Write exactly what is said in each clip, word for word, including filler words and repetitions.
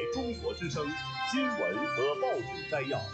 中国之声新闻和报纸摘要。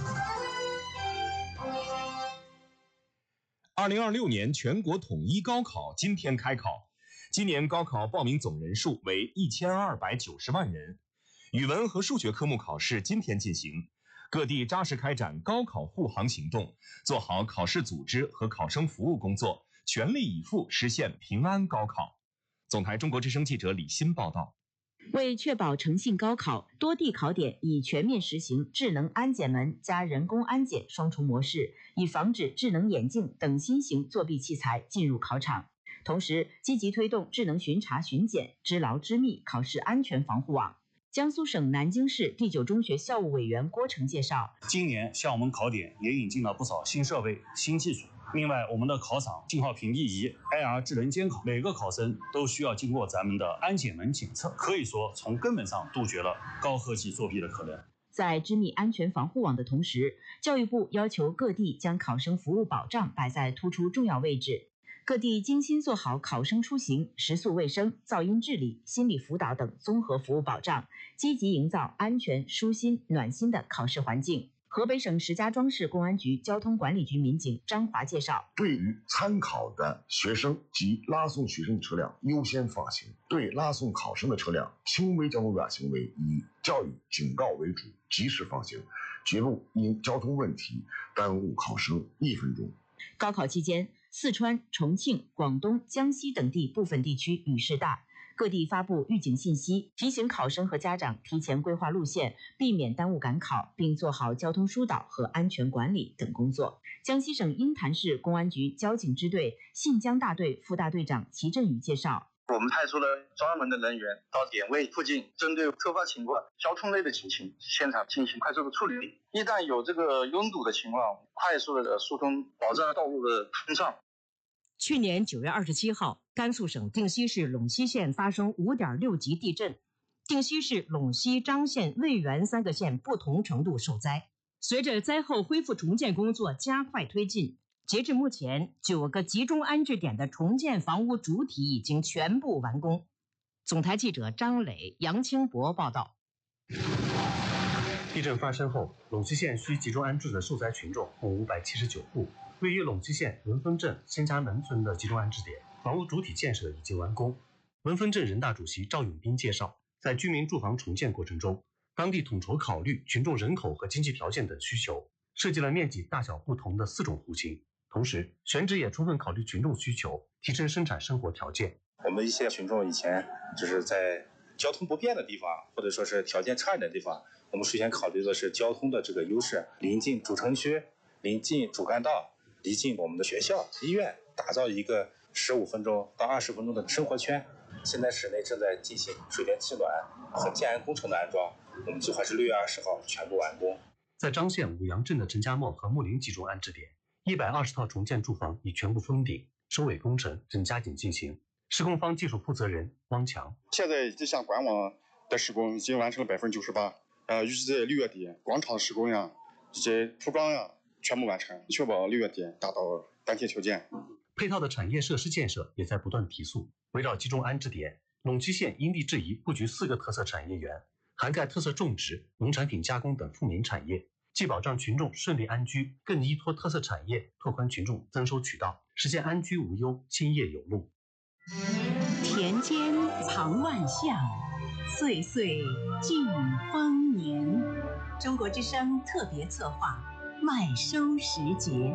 二零二六年全国统一高考今天开考，今年高考报名总人数为一千二百九十万人。语文和数学科目考试今天进行，各地扎实开展高考护航行动，做好考试组织和考生服务工作，全力以赴实现平安高考。总台中国之声记者李欣报道。 为确保诚信高考，多地考点已全面实行智能安检门加人工安检双重模式，以防止智能眼镜等新型作弊器材进入考场。同时，积极推动智能巡查巡检，知牢知密考试安全防护网。江苏省南京市第九中学校务委员郭成介绍， 今年校门考点也引进了不少新设备、新技术。另外，我们的考场信号屏蔽仪、I R 智能监考，每个考生都需要经过咱们的安检门检测，可以说从根本上杜绝了高科技作弊的可能。 在织密安全防护网的同时，教育部要求各地将考生服务保障摆在突出重要位置。各地精心做好考生出行、食宿卫生、噪音治理、心理辅导等综合服务保障，积极营造安全、舒心、暖心的考试环境。河北省石家庄市公安局交通管理局民警张华介绍， 对于参考的学生及拉送学生的车辆优先放行，对拉送考生的车辆轻微交通违法行为以教育警告为主，及时放行，绝不因交通问题耽误考生一分钟。 高考期间，四川、重庆、广东、江西等地部分地区雨势大，各地发布预警信息，提醒考生和家长提前规划路线，避免耽误赶考，并做好交通疏导和安全管理等工作。江西省鹰潭市公安局交警支队信江大队副大队长齐振宇介绍， 我们派出了专门的人员到点位附近，针对突发情况、交通类的情形，现场进行快速的处理。一旦有这个拥堵的情况，快速的疏通，保障道路的通畅。 去年九月二十七号，甘肃省定西市陇西县发生五点六级地震，定西市、陇西、张县、渭源三个县不同程度受灾。随着灾后恢复重建工作加快推进，截至目前，九个集中安置点的重建房屋主体已经全部完工。总台记者张磊、杨清博报道。 地震发生后，陇西县需集中安置的受灾群众共五百七十九户。位于陇西县文峰镇仙家门村的集中安置点，房屋主体建设已经完工。文峰镇人大主席赵永斌介绍，在居民住房重建过程中，当地统筹考虑群众人口和经济条件等需求，设计了面积大小不同的四种户型。同时，选址也充分考虑群众需求，提升生产生活条件。 我们一些群众以前就是在交通不便的地方，或者说是条件差一点的地方，我们首先考虑的是交通的这个优势，临近主城区，临近主干道，离近我们的学校、医院，打造一个十五分钟到二十分钟的生活圈。现在市内正在进行水电气暖和建安工程的安装，我们计划是六月二十号全部完工。 在张县五杨镇的陈家茂和木林集中安置点，一百二十套重建住房已全部封顶，收尾工程正加紧进行。施工方技术负责人汪强， 现在这项管网的施工已经完成了百分之九十八，呃，预计在六月底广场施工呀，以及铺装呀全部完成，确保六月底达到当前条件。 配套的产业设施建设也在不断提速。围绕集中安置点，陇西县因地制宜布局四个特色产业园，涵盖特色种植、农产品加工等富民产业，既保障群众顺利安居，更依托特色产业拓宽群众增收渠道，实现安居无忧、兴业有路。 田间藏万象，岁岁尽丰年。中国之声特别策划麦收时节。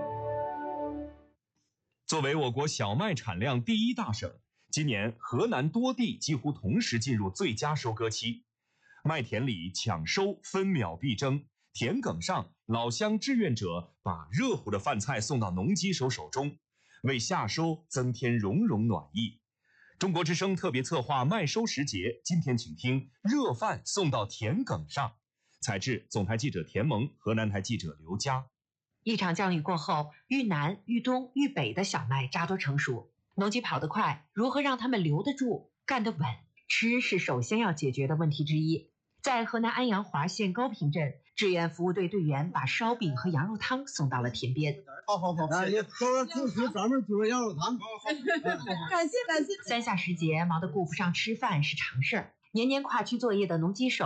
作为我国小麦产量第一大省，今年河南多地几乎同时进入最佳收割期，麦田里抢收分秒必争，田埂上老乡志愿者把热乎的饭菜送到农机手手中，为夏收增添融融暖意。中国之声特别策划麦收时节，今天请听热饭送到田埂上。采制总台记者田萌，河南台记者刘佳。 一场降雨过后，豫南、豫东、豫北的小麦扎堆成熟，农机跑得快，如何让他们留得住、干得稳？吃是首先要解决的问题之一。在河南安阳华县高坪镇，志愿服务队队员把烧饼和羊肉汤送到了田边。 好好好，啊，你到了主食专门煮了羊肉汤。 感谢感谢。三下时节，忙得顾不上吃饭是常事儿。年年跨区作业的农机手